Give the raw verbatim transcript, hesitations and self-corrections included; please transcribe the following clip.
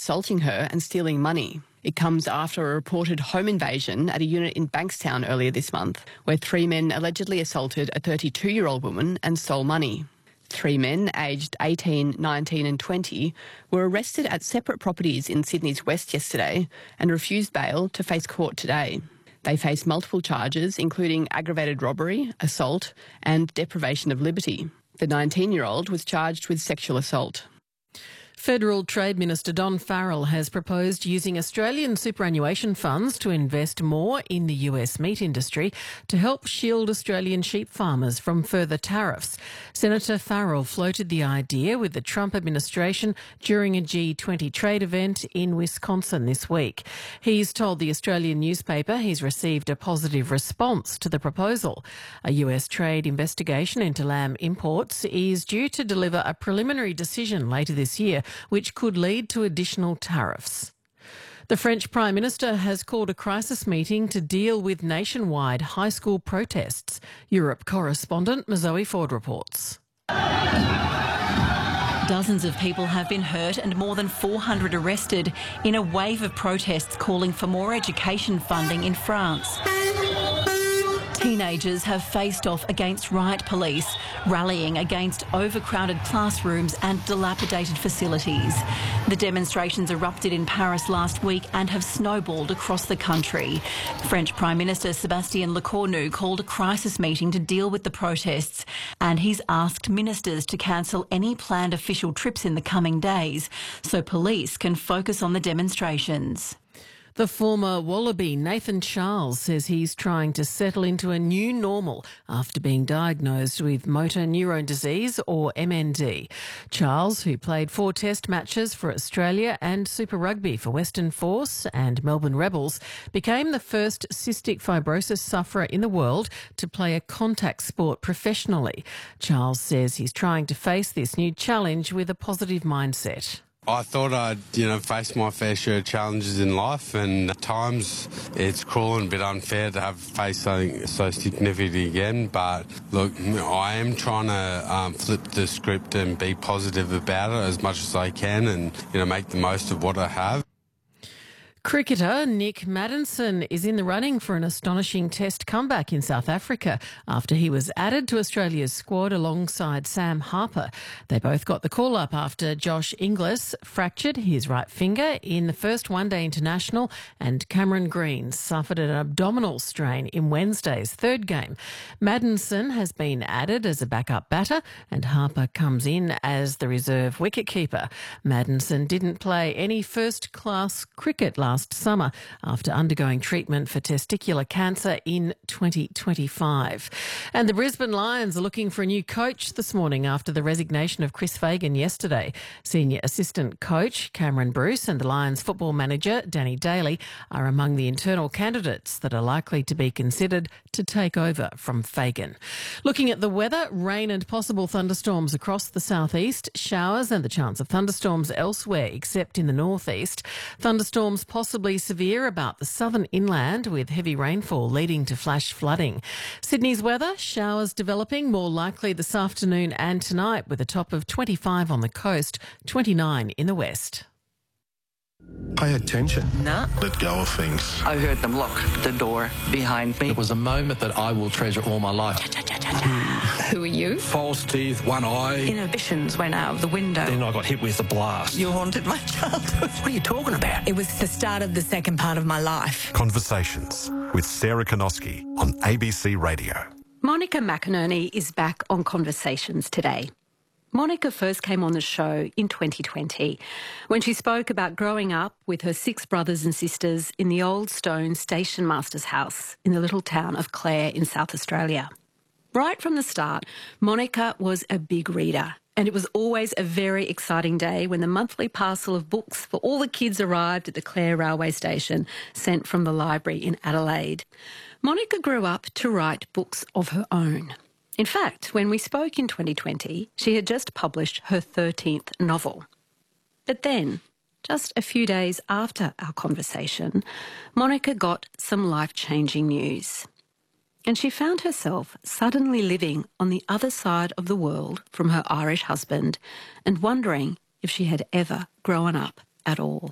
assaulting her and stealing money. It comes after a reported home invasion at a unit in Bankstown earlier this month, where three men allegedly assaulted a thirty-two-year-old woman and stole money. Three men, aged eighteen, nineteen and twenty, were arrested at separate properties in Sydney's West yesterday and refused bail to face court today. They face multiple charges, including aggravated robbery, assault and deprivation of liberty. The nineteen-year-old was charged with sexual assault. Federal Trade Minister Don Farrell has proposed using Australian superannuation funds to invest more in the U S meat industry to help shield Australian sheep farmers from further tariffs. Senator Farrell floated the idea with the Trump administration during a G twenty trade event in Wisconsin this week. He's told the Australian newspaper he's received a positive response to the proposal. A U S trade investigation into lamb imports is due to deliver a preliminary decision later this year, which could lead to additional tariffs. The French Prime Minister has called a crisis meeting to deal with nationwide high school protests. Europe correspondent Mazoe Ford reports. Dozens of people have been hurt and more than four hundred arrested in a wave of protests calling for more education funding in France. Teenagers have faced off against riot police, rallying against overcrowded classrooms and dilapidated facilities. The demonstrations erupted in Paris last week and have snowballed across the country. French Prime Minister Sébastien Lecornu called a crisis meeting to deal with the protests, and he's asked ministers to cancel any planned official trips in the coming days so police can focus on the demonstrations. The former Wallaby, Nathan Charles, says he's trying to settle into a new normal after being diagnosed with motor neurone disease, or M N D. Charles, who played four test matches for Australia and Super Rugby for Western Force and Melbourne Rebels, became the first cystic fibrosis sufferer in the world to play a contact sport professionally. Charles says he's trying to face this new challenge with a positive mindset. I thought I'd, you know, face my fair share of challenges in life, and at times it's cruel and a bit unfair to have faced something so significant again. But look, I am trying to um, flip the script and be positive about it as much as I can, and you know, make the most of what I have. Cricketer Nick Maddinson is in the running for an astonishing Test comeback in South Africa after he was added to Australia's squad alongside Sam Harper. They both got the call-up after Josh Inglis fractured his right finger in the first one-day international and Cameron Green suffered an abdominal strain in Wednesday's third game. Maddinson has been added as a backup batter and Harper comes in as the reserve wicketkeeper. Maddinson didn't play any first-class cricket last summer after undergoing treatment for testicular cancer in twenty twenty-five. And the Brisbane Lions are looking for a new coach this morning after the resignation of Chris Fagan yesterday. Senior assistant coach Cameron Bruce and the Lions football manager Danny Daly are among the internal candidates that are likely to be considered to take over from Fagan. Looking at the weather, rain and possible thunderstorms across the southeast, showers and the chance of thunderstorms elsewhere except in the northeast. Thunderstorms possible Possibly severe about the southern inland with heavy rainfall leading to flash flooding. Sydney's weather, showers developing more likely this afternoon and tonight with a top of twenty-five on the coast, twenty-nine in the west. Pay attention. Nah. Let go of things. I heard them lock the door behind me. It was a moment that I will treasure all my life. Who are you? False teeth, one eye. Inhibitions went out of the window. Then I got hit with a blast. You haunted my childhood. What are you talking about? It was the start of the second part of my life. Conversations with Sarah Konoski on A B C Radio. Monica McInerney is back on Conversations today. Monica first came on the show in twenty twenty when she spoke about growing up with her six brothers and sisters in the old stone station master's house in the little town of Clare in South Australia. Right from the start, Monica was a big reader, and it was always a very exciting day when the monthly parcel of books for all the kids arrived at the Clare railway station, sent from the library in Adelaide. Monica grew up to write books of her own. In fact, when we spoke in twenty twenty, she had just published her thirteenth novel. But then, just a few days after our conversation, Monica got some life-changing news. And she found herself suddenly living on the other side of the world from her Irish husband and wondering if she had ever grown up at all.